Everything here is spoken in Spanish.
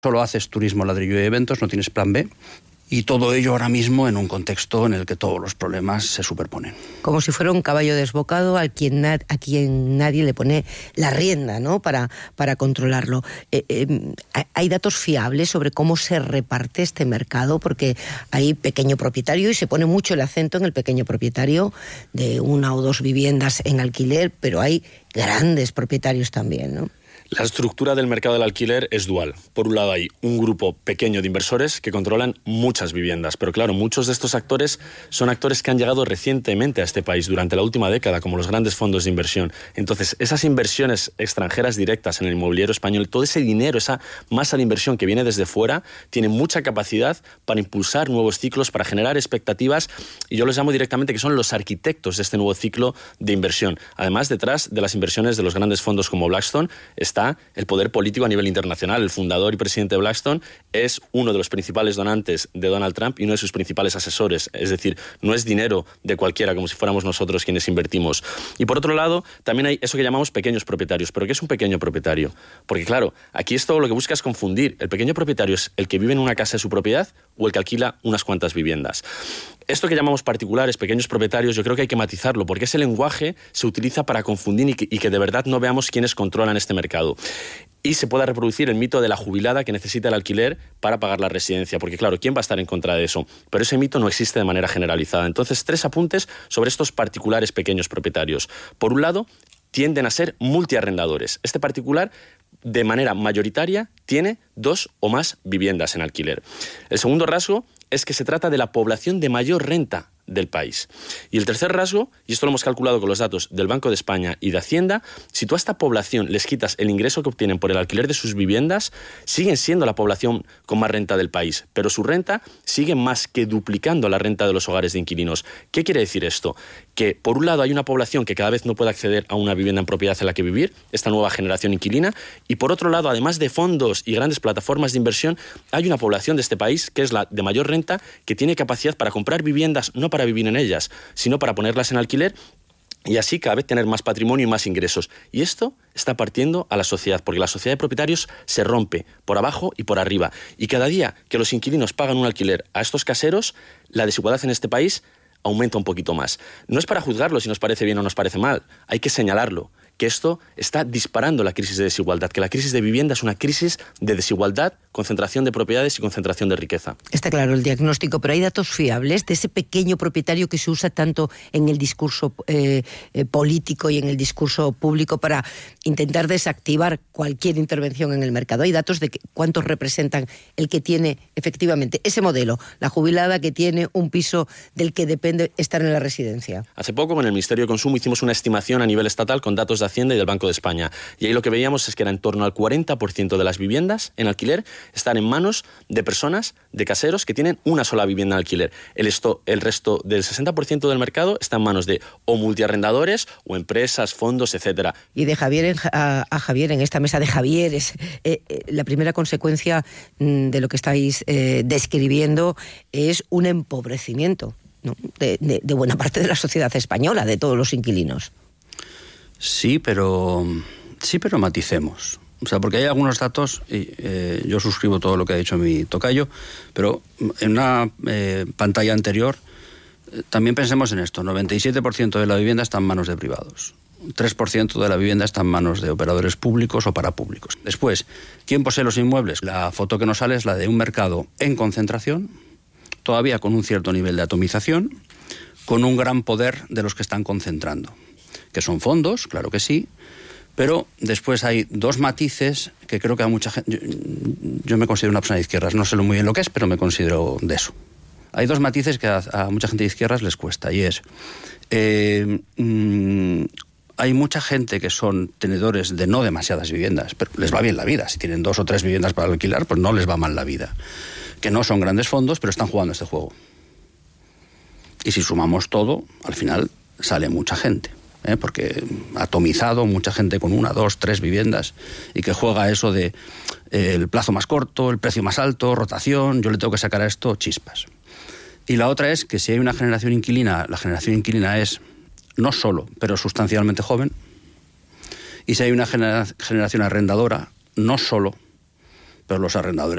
Solo haces turismo, ladrillo y eventos, no tienes plan B. Y todo ello ahora mismo en un contexto en el que todos los problemas se superponen. Como si fuera un caballo desbocado a quien nadie le pone la rienda, ¿no?, para controlarlo. ¿Hay datos fiables sobre cómo se reparte este mercado? Porque hay pequeño propietario y se pone mucho el acento en el pequeño propietario de 1 o 2 viviendas en alquiler, pero hay grandes propietarios también, ¿no? La estructura del mercado del alquiler es dual. Por un lado hay un grupo pequeño de inversores que controlan muchas viviendas, pero claro, muchos de estos actores son actores que han llegado recientemente a este país durante la última década, como los grandes fondos de inversión. Entonces, esas inversiones extranjeras directas en el inmobiliario español, todo ese dinero, esa masa de inversión que viene desde fuera, tiene mucha capacidad para impulsar nuevos ciclos, para generar expectativas, y yo los llamo directamente que son los arquitectos de este nuevo ciclo de inversión. Además, detrás de las inversiones de los grandes fondos como Blackstone está el poder político a nivel internacional. El fundador y presidente de Blackstone es uno de los principales donantes de Donald Trump y uno de sus principales asesores. Es decir, no es dinero de cualquiera, como si fuéramos nosotros quienes invertimos. Y por otro lado, también hay eso que llamamos pequeños propietarios. ¿Pero qué es un pequeño propietario? Porque claro, aquí esto lo que busca es confundir. ¿El pequeño propietario es el que vive en una casa de su propiedad o el que alquila unas cuantas viviendas? Esto que llamamos particulares, pequeños propietarios, yo creo que hay que matizarlo, porque ese lenguaje se utiliza para confundir y que de verdad no veamos quiénes controlan este mercado. Y se pueda reproducir el mito de la jubilada que necesita el alquiler para pagar la residencia, porque claro, ¿quién va a estar en contra de eso? Pero ese mito no existe de manera generalizada. Entonces, 3 apuntes sobre estos particulares pequeños propietarios. Por un lado, tienden a ser multiarrendadores. Este particular, de manera mayoritaria, tiene 2 o más viviendas en alquiler. El segundo rasgo es que se trata de la población de mayor renta del país. Y el tercer rasgo, y esto lo hemos calculado con los datos del Banco de España y de Hacienda, si tú a esta población les quitas el ingreso que obtienen por el alquiler de sus viviendas, siguen siendo la población con más renta del país, pero su renta sigue más que duplicando la renta de los hogares de inquilinos. ¿Qué quiere decir esto? Que por un lado hay una población que cada vez no puede acceder a una vivienda en propiedad en la que vivir, esta nueva generación inquilina, y por otro lado, además de fondos y grandes plataformas de inversión, hay una población de este país que es la de mayor renta, que tiene capacidad para comprar viviendas, no para vivir en ellas, sino para ponerlas en alquiler y así cada vez tener más patrimonio y más ingresos. Y esto está partiendo a la sociedad, porque la sociedad de propietarios se rompe por abajo y por arriba. Y cada día que los inquilinos pagan un alquiler a estos caseros, la desigualdad en este país aumenta un poquito más. No es para juzgarlo si nos parece bien o nos parece mal, hay que señalarlo, que esto está disparando la crisis de desigualdad, que la crisis de vivienda es una crisis de desigualdad, concentración de propiedades y concentración de riqueza. Está claro el diagnóstico, pero hay datos fiables de ese pequeño propietario que se usa tanto en el discurso político y en el discurso público para intentar desactivar cualquier intervención en el mercado. Hay datos de cuántos representan el que tiene efectivamente ese modelo, la jubilada que tiene un piso del que depende estar en la residencia. Hace poco con el Ministerio de Consumo hicimos una estimación a nivel estatal con datos de Hacienda y del Banco de España. Y ahí lo que veíamos es que era en torno al 40% de las viviendas en alquiler están en manos de personas, de caseros, que tienen una sola vivienda en alquiler. El resto del 60% del mercado está en manos de o multiarrendadores o empresas, fondos, etcétera. Y de Javier a Javier, en esta mesa de Javieres, la primera consecuencia de lo que estáis describiendo es un empobrecimiento, ¿no?, de buena parte de la sociedad española, de todos los inquilinos. Sí, pero maticemos. O sea, porque hay algunos datos, y yo suscribo todo lo que ha dicho mi tocayo, pero en una pantalla anterior también pensemos en esto. 97% de la vivienda está en manos de privados. 3% de la vivienda está en manos de operadores públicos o parapúblicos. Después, ¿quién posee los inmuebles? La foto que nos sale es la de un mercado en concentración, todavía con un cierto nivel de atomización, con un gran poder de los que están concentrando. Que son fondos, claro que sí, pero después hay 2 matices que creo que a mucha gente... Yo me considero una persona de izquierdas, no sé muy bien lo que es, pero me considero de eso. Hay 2 matices que a mucha gente de izquierdas les cuesta, y es... hay mucha gente que son tenedores de no demasiadas viviendas, pero les va bien la vida. Si tienen 2 o 3 viviendas para alquilar, pues no les va mal la vida. Que no son grandes fondos, pero están jugando este juego. Y si sumamos todo, al final sale mucha gente. Porque atomizado, mucha gente con 1, 2, 3 viviendas y que juega eso de el plazo más corto, el precio más alto, rotación, yo le tengo que sacar a esto chispas. Y la otra es que si hay una generación inquilina, la generación inquilina es no solo, pero sustancialmente joven, y si hay una generación arrendadora, no solo, pero los arrendadores